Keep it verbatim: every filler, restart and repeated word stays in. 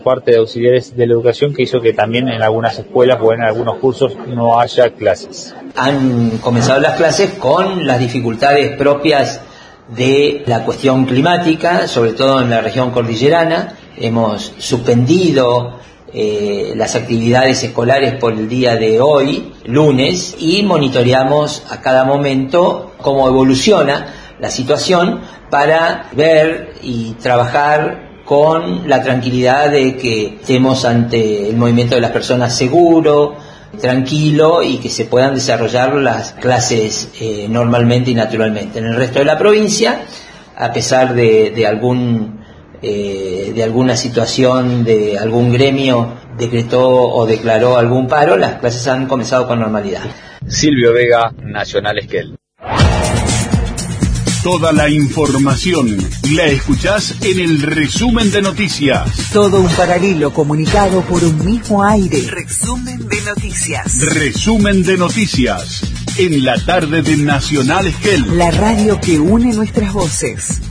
parte de auxiliares de la educación que hizo que también en algunas escuelas o en algunos cursos no haya clases. Han comenzado las clases con las dificultades propias de la cuestión climática, sobre todo en la región cordillerana. Hemos suspendido eh, las actividades escolares por el día de hoy, lunes, y monitoreamos a cada momento cómo evoluciona la situación para ver y trabajar con la tranquilidad de que estemos ante el movimiento de las personas seguro, tranquilo, y que se puedan desarrollar las clases eh, normalmente y naturalmente. En el resto de la provincia, a pesar de, de algún eh, de alguna situación, de algún gremio decretó o declaró algún paro, las clases han comenzado con normalidad. Silvio Vega, Nacional Esquel. Toda la información la escuchás en el resumen de noticias. Todo un paralelo comunicado por un mismo aire. Resumen de noticias. Resumen de noticias en la tarde de Nacional Esquel. La radio que une nuestras voces.